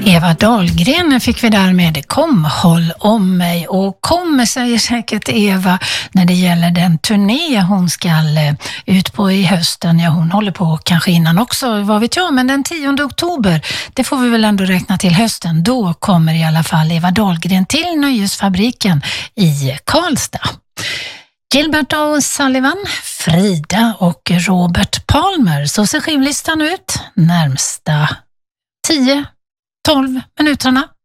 Eva Dahlgren fick vi därmed Kom håll om mig, och kommer säger säkert Eva när det gäller den turné hon ska ut på i hösten. Ja, hon håller på kanske innan också, vad vet jag, men den 10 oktober, det får vi väl ändå räkna till hösten. Då kommer i alla fall Eva Dahlgren till Nöjesfabriken i Karlstad. Gilbert O'Sullivan, Frida och Robert Palmer. Så ser skivlistan ut närmsta 10-12 minuterna.